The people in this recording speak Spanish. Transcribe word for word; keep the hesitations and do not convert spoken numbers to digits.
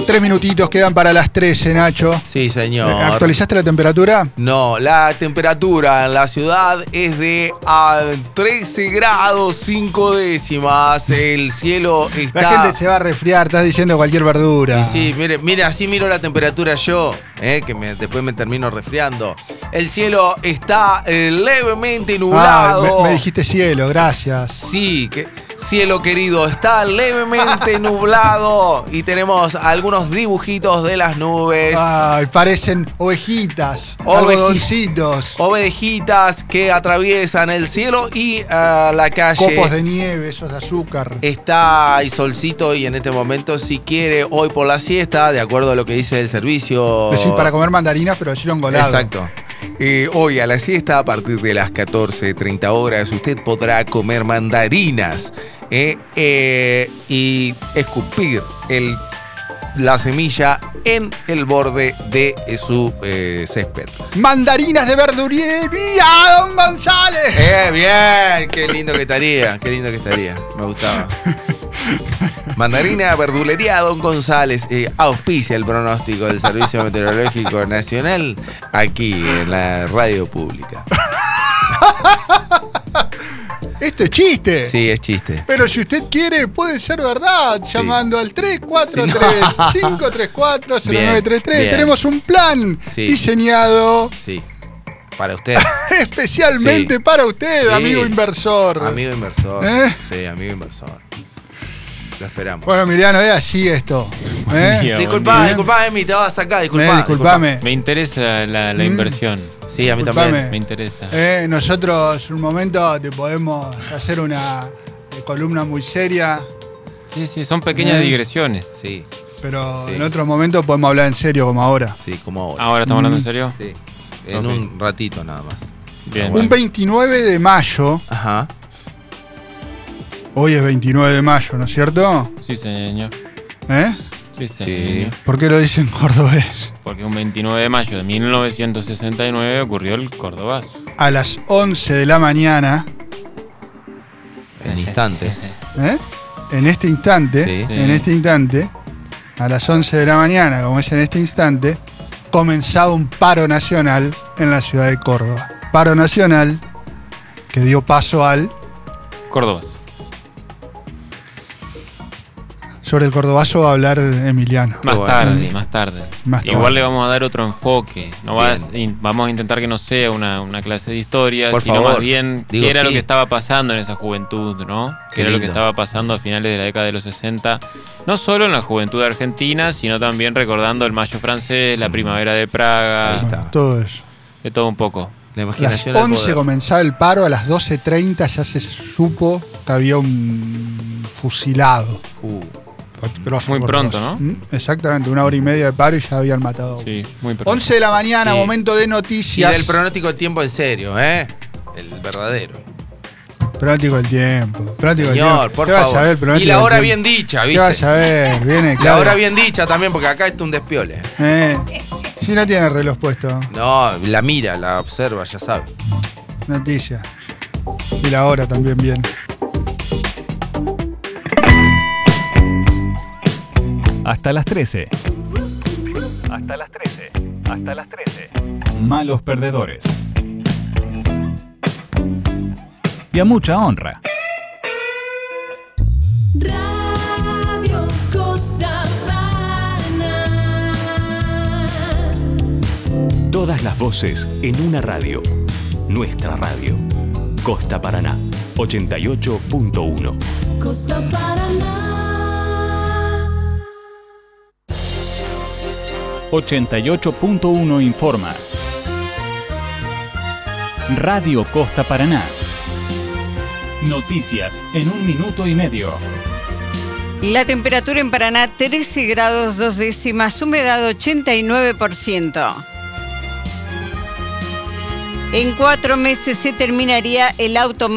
Tres minutitos quedan para las trece, Nacho. Sí, señor. ¿Actualizaste la temperatura? No, la temperatura en la ciudad es de a trece grados cinco décimas. El cielo está... La gente se va a resfriar, estás diciendo cualquier verdura. Y sí, mire, mire, así miro la temperatura yo, eh, que me, después me termino resfriando. El cielo está eh, levemente nublado. Ah, me, me dijiste cielo, gracias. Sí, que, cielo querido, está levemente nublado y tenemos algunos dibujitos de las nubes. Ay, parecen ovejitas, Oveji- algodoncitos. Ovejitas que atraviesan el cielo y uh, la calle. Copos de nieve, esos de azúcar. Está hay solcito y en este momento, si quiere, hoy por la siesta, de acuerdo a lo que dice el servicio. Es decir, para comer mandarinas, pero decirlo engolado. Exacto. Eh, hoy a la siesta, a partir de las catorce treinta horas, usted podrá comer mandarinas eh, eh, y escupir el, la semilla en el borde de su eh, césped. Mandarinas de verdulería, Don González. Eh, bien, qué lindo que estaría, qué lindo que estaría, me gustaba. Mandarina Verdulería Don González eh, auspicia el pronóstico del Servicio Meteorológico Nacional aquí en la radio pública. Esto es chiste. Sí, es chiste. Pero si usted quiere, puede ser verdad. Sí. Llamando al tres cuatro tres, cinco tres cuatro, cero nueve tres tres. Bien, bien. Tenemos un plan Sí. diseñado Sí, para usted. especialmente Sí. para usted, Sí. amigo inversor. Amigo inversor. ¿Eh? Sí, amigo inversor. Lo esperamos. Bueno, Emiliano, es así esto. ¿eh? día. Disculpá, día. disculpá, Emi, te vas a sacar, disculpá. Eh, disculpame. Me interesa la, la Mm. inversión. disculpá. Sí, a mí Disculpame. también. Me interesa. Eh, nosotros, un momento, te podemos hacer una eh, columna muy seria, Sí, sí, son pequeñas Eh. digresiones. Sí, pero Sí. en otro momento podemos hablar en serio, como ahora. sí, como ahora. Ahora estamos hablando Mm. en serio. Sí, en Ok. un ratito nada más. Bien. Un veintinueve de mayo, Ajá. hoy es veintinueve de mayo, ¿no es cierto? Sí, señor. ¿Eh? Sí, Sí. señor. ¿Por qué lo dicen cordobés? Porque un veintinueve de mayo de mil novecientos sesenta y nueve ocurrió el Cordobazo. A las once de la mañana, En instantes. ¿eh? En este instante, Sí. Sí. en este instante, a las once de la mañana, como es en este instante, comenzaba un paro nacional en la ciudad de Córdoba. Paro nacional que dio paso al... Cordobazo. Sobre el cordobazo va a hablar Emiliano. Más bueno. tarde, más tarde. Más tarde. Igual le vamos a dar otro enfoque. No va a- in- vamos a intentar que no sea una, una clase de historia, Por sino favor. más bien Digo, qué era sí. lo que estaba pasando en esa juventud, ¿no? Qué Qué era lo que lindo. estaba pasando a finales de la década de los sesenta, no solo en la juventud argentina, sino también recordando el Mayo francés, la primavera de Praga, Ahí está. Bueno, todo eso. de todo un poco. La A las imaginación al once poder. comenzaba el paro, a las doce treinta ya se supo que había un fusilado. Uh, Grosso, Muy por pronto, Dios. ¿no? ¿Mm? Exactamente, una hora y media de paro y ya habían matado. Sí, muy pronto. once de la mañana, Sí. momento de y noticias. del pronóstico de tiempo en serio, ¿eh? El verdadero. Pronóstico del tiempo. Pronóstico del Señor, tiempo. por ¿Qué vas favor. a ver, pronóstico Y la del hora tiempo? bien dicha, ¿Qué ¿viste? vas a ver? Viene, La claro. hora bien dicha también, porque acá está un despiole. Eh, si no tiene reloj puesto. No, la mira, la observa, ya sabe. Noticia. Y la hora también bien. Hasta las trece. Hasta las trece. Hasta las trece. Malos perdedores. Y a mucha honra. Radio Costa Paraná. Todas las voces en una radio. Nuestra radio. Costa Paraná. ochenta y ocho punto uno. Costa Paraná. ochenta y ocho punto uno informa. Radio Costa Paraná. Noticias en un minuto y medio. La temperatura en Paraná trece grados dos décimas, humedad ochenta y nueve por ciento. En cuatro meses se terminaría el auto